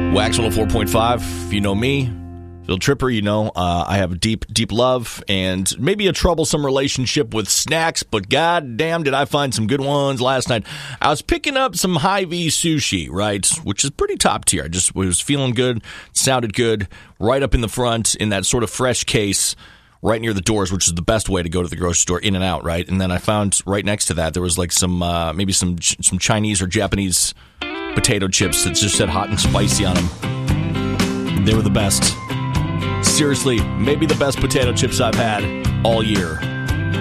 Wax 104.5, you know me. Phil Tripper, you know, I have a deep, deep love and maybe a troublesome relationship with snacks, but goddamn did I find some good ones last night. I was picking up some Hy-Vee sushi, right, which is pretty top tier. I just was feeling good, sounded good, right up in the front in that sort of fresh case, right near the doors, which is the best way to go to the grocery store, in and out, right? And then I found right next to that there was like some maybe some Chinese or Japanese potato chips that just said hot and spicy on them. They were the best. Seriously, maybe the best potato chips I've had all year.